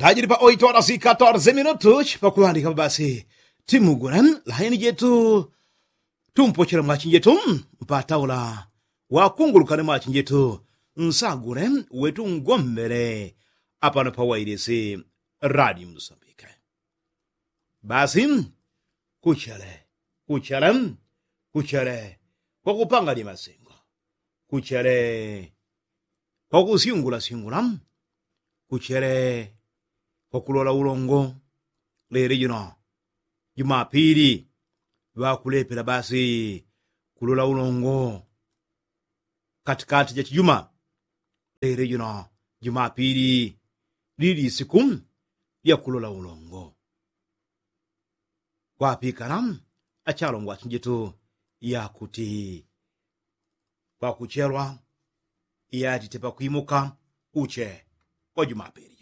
Ndajiri pa 8 horas e 14 minutos pakuandika basi timugura laini jetu tumpochera mwachinjetu mpataula wakungulukane mwachinjetu nsagure wetu ngombere apano pa wairesi Radio Mozambique. Basi kuchere kwa kupanga di masengo, kuchere kwa kusiungula kuchere kwa kulola ulongo lere jino Jumapili bakulepera basi kulola ulongo katikati ya chijuma lere jino Jumapili lili siku ya kulola ulongo kwa pikaram achalongwa chinjetu ya kuti kwa kucherwa yati tepa kuimuka uche kwa Jumapili.